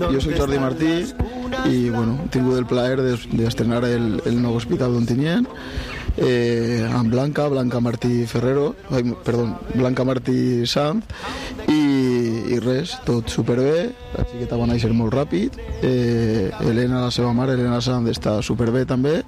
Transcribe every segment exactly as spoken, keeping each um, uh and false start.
jo soc Jordi Martí i bueno, he tingut el plaer d'estrenar el, el nou hospital d'Ontinyent eh, amb Blanca, Blanca Martí Ferrero, ai, perdó, Blanca Martí Sanz i, i res, tot superbé, la xiqueta va néixer molt ràpid, eh, Helena, la seva mare, Helena Sanz, està superbé també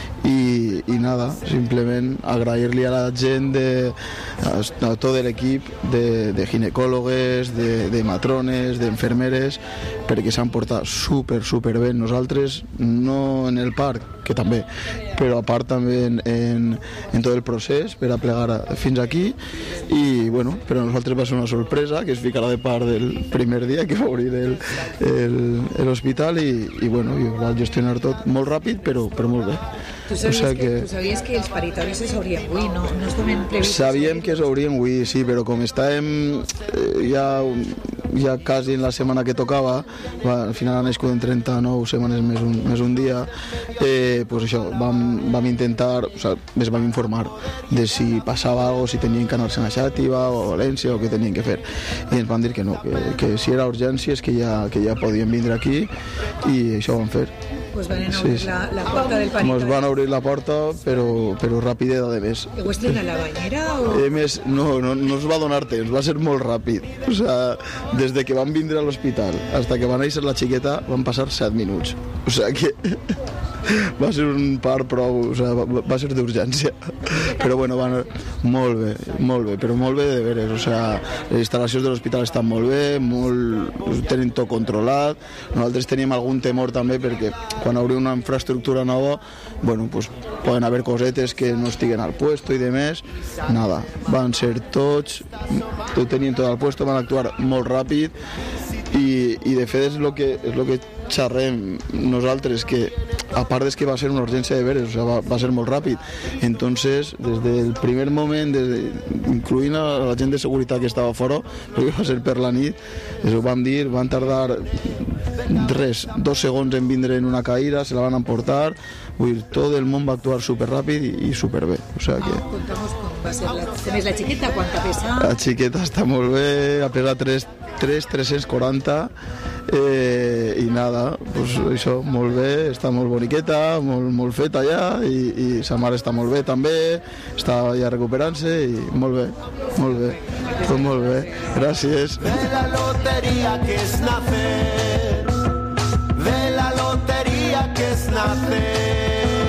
i, i nada, simplement agrair-li a la gent de, a, a tot l'equip de, de ginecòlogues, de, de matrones, d'enfermeres, perquè s'han portat super, super bé. Nosaltres, no en el parc, que també, però a part també en, en, en tot el procés per a plegar fins aquí i bueno, però a nosaltres va ser una sorpresa que es ficarà de part del primer dia que va obrir l'hospital i, i bueno, i ho va gestionar tot molt ràpid però, però molt bé. Tu sabies, o sea que, que, tu sabies que els paritoris s'obrien avui, no, no estaven previstos? Sabíem que s'obrien avui, sí, però com estàvem eh, ja, ja quasi en la setmana que tocava, va, al final han nascut en trenta-nou setmanes més un, més un dia, eh, pues això, vam, vam intentar, o sea, ens vam informar de si passava alguna cosa, si tenien que anar-se'n a Xàtiva o a València o què tenien que fer. I ens van dir que no, que, que si era urgències que ja, que ja podien vindre aquí i això ho van fer. Pues van a obrir sí, la, la porta del paritori. Ens van obrir la porta, però, però ràpida de més. Heu estat a la banyera o...? Eh, més, no, no, no es va donar temps, va ser molt ràpid. O sea, des de que van vindre a l'hospital fins que va néixer la xiqueta van passar set minuts. O sea que... va ser un part prou, o sea, va, va ser d'urgència, però bueno, van molt bé, molt bé, però molt bé de veres, o sea, les instal·lacions de l'hospital estan molt bé, molt, tenen tot controlat. Nosaltres teníem algun temor també perquè quan obrim una infraestructura nova, bueno, pues poden haver cosetes que no estiguen al puesto i demés, nada, van ser tots, tot tenien tot al puesto, van actuar molt ràpid i, i de fet és el que, és lo que xerrem nosaltres, que a part és que va ser una urgència de veres, o sea, va, va ser molt ràpid. Entonces, des del primer moment, des de, incluint a la gent de seguretat que estava fora, perquè va ser per la nit, es ho vam dir, van tardar res, dos segons en vindre en una caïra, se la van emportar, vull dir, tot el món va actuar superràpid i, i superbé. O sea que... Ah, contamos com va ser la... Tenéis la xiqueta, quanta pesa? La xiqueta està molt bé, ha pesat tres mil tres-cents quaranta eh, i nada, pues això, molt bé, està molt boniqueta, molt, molt feta ja i, i sa mare està molt bé també, està ja recuperant-se i molt bé, molt bé, tot molt bé, gràcies. De la lotería que es nacer, de la lotería que es nacer.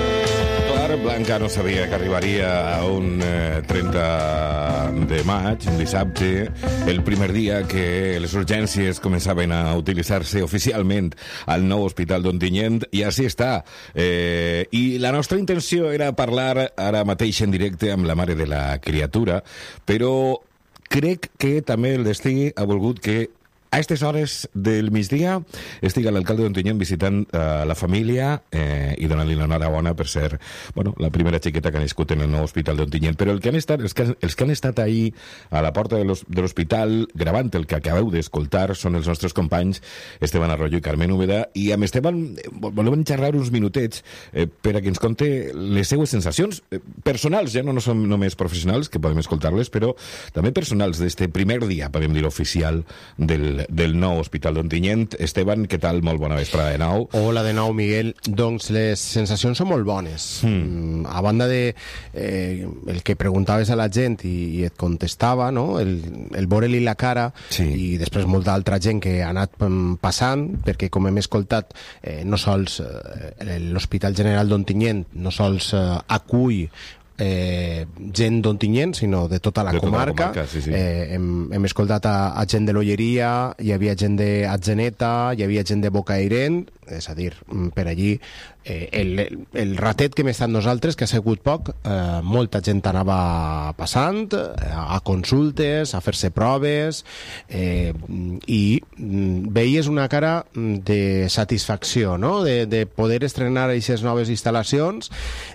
Blanca no sabia que arribaria a un eh, trenta de maig, un dissabte, el primer dia que les urgències començaven a utilitzar-se oficialment al nou hospital d'Ontinyent, i així està. Eh, I la nostra intenció era parlar ara mateix en directe amb la mare de la criatura, però crec que també el destí ha volgut que a aquestes hores del migdia estic a l'alcalde d'Ontinyent visitant uh, la família eh, i donant-li l'enhorabona per ser, bueno, la primera xiqueta que ha nascut en el nou hospital d'Ontinyent. Però el que han estat, els, que, els que han estat ahir a la porta de l'hospital gravant el que acabeu d'escoltar són els nostres companys Esteban Arroyo i Carmen Úbeda, i amb Esteban volem xerrar uns minutets eh, per a que ens conte les seues sensacions eh, personals, ja no, no són només professionals, que podem escoltar-les, però també personals d'este primer dia, podem dir, oficial del del nou hospital d'Ontinyent. Esteban, què tal? Molt bona vesprada de nou. Hola de nou, Miguel. Doncs les sensacions són molt bones. Mm. A banda de eh, el que preguntaves a la gent i, i et contestava, no? el, el veure-li la cara, sí. I després molta altra gent que ha anat passant, perquè com hem escoltat, eh, no sols eh, l'Hospital General d'Ontinyent no sols eh, acull Eh, gent d'Ontinyent, sinó de tota la de comarca, tota la comarca sí, sí. Eh, hem, hem escoltat a, a gent de l'Olleria, hi havia gent d'Atzeneta, hi havia gent de Bocairent, és a dir, per allí eh, el, el ratet que hem estat nosaltres, que ha sigut poc, eh, molta gent anava passant eh, a consultes, a fer-se proves, eh, i veies una cara de satisfacció, no? de, de poder estrenar aquestes noves instal·lacions,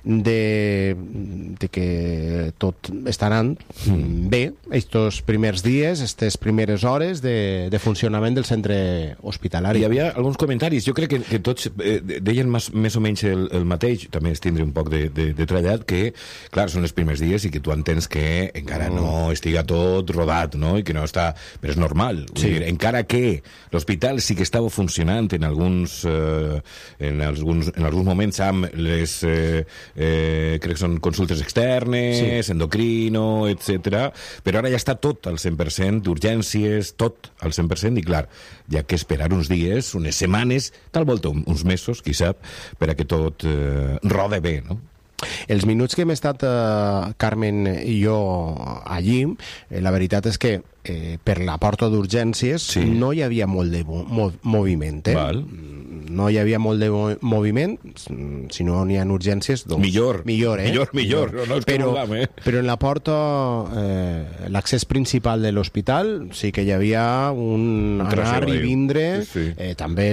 de, de que tot està anant mm. bé estos primers dies, aquestes primeres hores de, de funcionament del centre hospitalari. Hi havia alguns comentaris, jo crec que que tots eh, deien més, més o menys el, el mateix, també es tindre un poc de, de, de trellat, que, clar, són els primers dies i que tu entens que encara no, no estiga tot rodat, no? I que no està... Però és normal. Sí. Dir, encara que l'hospital l'hospital sí que estava funcionant en alguns, eh, en alguns, en alguns moments amb les, eh, eh, crec que són consultes externes, sí. endocrino, etcètera, però ara ja està tot al cent per cent, d'urgències, tot al cent per cent, i clar, hi ha que esperar uns dies, unes setmanes, tal volta uns mesos, qui sap, per a que tot eh, rode bé, no? Els minuts que hem estat, eh, Carmen i jo, allí, eh, la veritat és que eh, per la porta d'urgències sí. no hi havia molt de mo moviment. Eh? Val. No hi havia molt de moviment, si no n'hi ha urgències, doncs... Millor, millor, eh? millor, millor. millor. No és però, que volem, eh? però en la porta, eh, l'accés principal de l'hospital, sí que hi havia un, un anar i vindre, sí, sí. Eh, també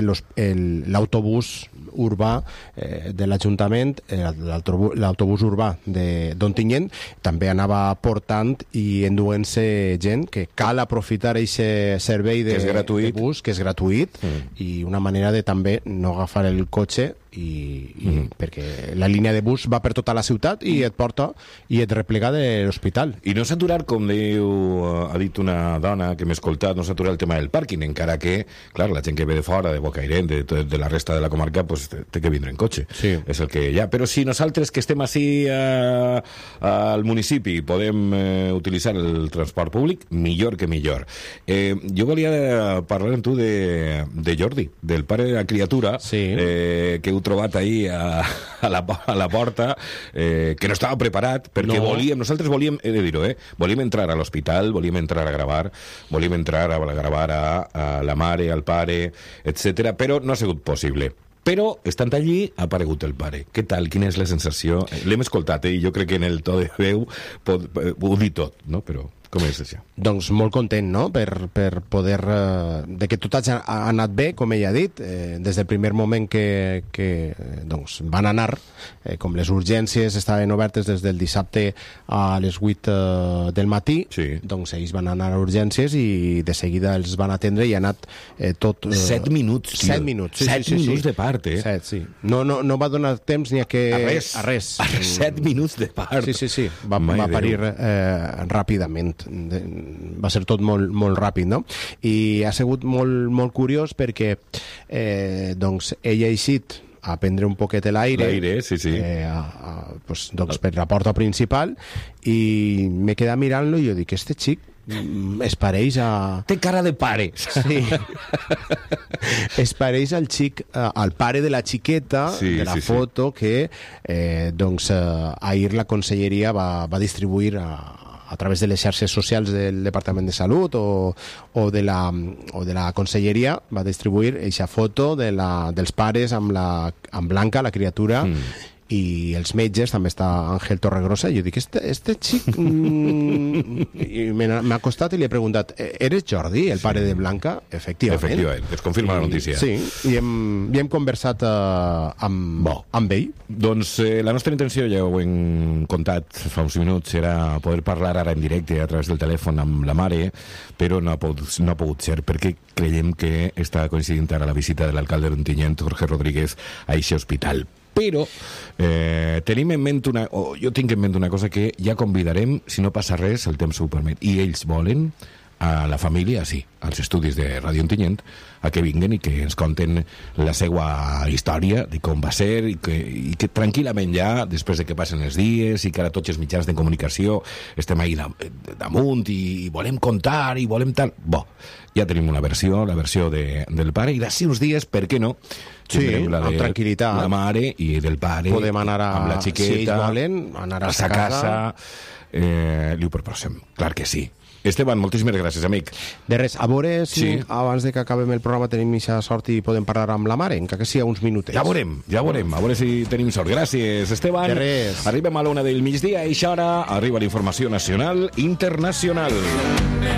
l'autobús urbà eh, de l'Ajuntament, eh, l'autobús urbà d'Ontinyent, també anava portant i enduent-se gent, que cal aprofitar aquest servei de, de bus, que és gratuït, mm. i una manera de també no agafar el cotxe i, i mm. perquè la línia de bus va per tota la ciutat i et porta i et replega de l'hospital. I no s'aturar, com diu, ha dit una dona que m'ha escoltat, no s'aturar el tema del pàrquing, encara que, clar, la gent que ve de fora, de Bocairent, de, de la resta de la comarca, pues, té que vindre en cotxe. Sí. És el que hi ha. Però si nosaltres que estem així a, al municipi podem eh, utilitzar el transport públic, millor que millor. Eh, jo volia parlar amb tu de, de Jordi, del pare de la criatura, sí. eh, que heu trobat ahir a, a, la, a la porta, eh, que no estava preparat, perquè no. volíem, nosaltres volíem, he de dir-ho, eh, volíem entrar a l'hospital, volíem entrar a gravar, volíem entrar a gravar a, a la mare, al pare, etcètera, però no ha sigut possible. Però, estant allí, ha aparegut el pare. Què tal? Quina és la sensació? L'hem escoltat, eh? I jo crec que en el to de veu pot, ho dir tot, no? Però com és això? Doncs molt content, no?, per, per poder... Eh, de que tot ha anat bé, com ell ha dit, eh, des del primer moment que, que doncs, van anar, eh, com les urgències estaven obertes des del dissabte a les vuit eh, del matí, sí. doncs ells van anar a urgències i de seguida els van atendre i ha anat eh, tot... Eh, set minuts, tio. Set minuts, sí, set sí, sí, minuts sí. de part, eh? Set, sí. No, no, no va donar temps ni a que... A res. A res. A set minuts de part. Sí, sí, sí. Va, va parir eh, ràpidament. De, va ser tot molt, molt ràpid, no? I ha sigut molt, molt curiós perquè eh, doncs, ell ha eixit a prendre un poquet l'aire, l'aire, sí, sí. Eh, a, a, pues, doncs, per la porta principal, i m'he quedat mirant-lo i jo dic, este xic es pareix a... Té cara de pare. Sí. Es pareix al xic, al pare de la xiqueta, sí, de la sí, foto sí. que eh, doncs, eh, ahir la conselleria va, va distribuir a a través de les xarxes socials del Departament de Salut o, o, de, la, o de la Conselleria, va distribuir aquesta foto de la, dels pares amb, la, amb Blanca, la criatura, mm. i els metges, també està Àngel Torregrossa, i jo dic, este, este xic... Mm... I m'ha acostat i li he preguntat, eres Jordi, el sí. pare de Blanca? Efectivament. Efectivament, es confirma I, la notícia. Sí, i hem, i hem conversat uh, amb, Bo. amb ell. Doncs eh, la nostra intenció, ja ho hem contat fa uns minuts, era poder parlar ara en directe a través del telèfon amb la mare, però no ha pogut, no ha pogut ser, perquè creiem que està coincidint ara la visita de l'alcalde d'Ontinyent, Jorge Rodríguez, a aquest hospital. Però eh, tenim en ment una, o jo tinc en ment una cosa que ja convidarem, si no passa res, el temps ho permet, i ells volen a la família, sí, als estudis de Ràdio Ontinyent, a que vinguen i que ens conten la seva història, de com va ser, i que, i que tranquil·lament ja, després de que passen els dies, i que ara tots els mitjans de comunicació estem ahí damunt, i volem contar, i volem tal... Bo, ja tenim una versió, la versió de, del pare, i d'ací uns dies, per què no? Sí, la de, amb tranquil·litat. La mare i del pare, podem anar a, amb la xiqueta, si ells volen, anar a, a sa casa, casa eh, li ho proposem, clar que sí. Esteban, moltíssimes gràcies, amic. De res, a veure si sí. abans de que acabem el programa tenim aquesta sort i podem parlar amb la mare, encara que sigui uns minutets. Ja veurem, ja veurem, a veure si tenim sort. Gràcies, Esteban. De res. Arribem a l'una del migdia i això ara arriba la informació nacional internacional.